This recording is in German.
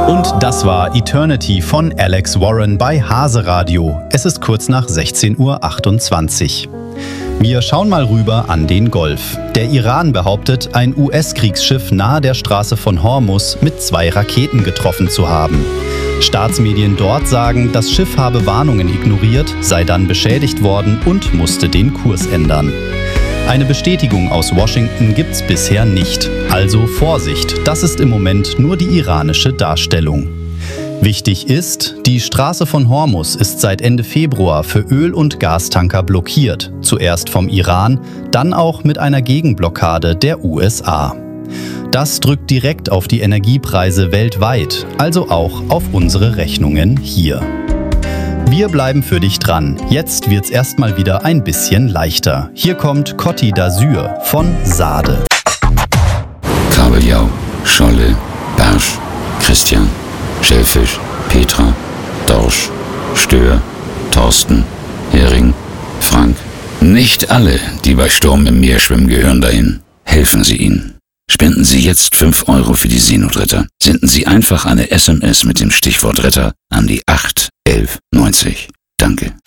Und das war Eternity von Alex Warren bei Hase Radio. Es ist kurz nach 16:28 Uhr. Wir schauen mal rüber an den Golf. Der Iran behauptet, ein US-Kriegsschiff nahe der Straße von Hormuz mit 2 Raketen getroffen zu haben. Staatsmedien dort sagen, das Schiff habe Warnungen ignoriert, sei dann beschädigt worden und musste den Kurs ändern. Eine Bestätigung aus Washington gibt's bisher nicht. Also Vorsicht, das ist im Moment nur die iranische Darstellung. Wichtig ist, die Straße von Hormuz ist seit Ende Februar für Öl- und Gastanker blockiert. Zuerst vom Iran, dann auch mit einer Gegenblockade der USA. Das drückt direkt auf die Energiepreise weltweit, also auch auf unsere Rechnungen hier. Wir bleiben für dich dran. Jetzt wird's erstmal wieder ein bisschen leichter. Hier kommt Côte d'Azur von Sade. Kabeljau, Scholle, Barsch, Christian, Schellfisch, Petra, Dorsch, Stör, Thorsten, Hering, Frank. Nicht alle, die bei Sturm im Meer schwimmen, gehören dahin. Helfen Sie ihnen. Spenden Sie jetzt 5 € für die Seenotretter. Senden Sie einfach eine SMS mit dem Stichwort Retter an die 81190. Danke.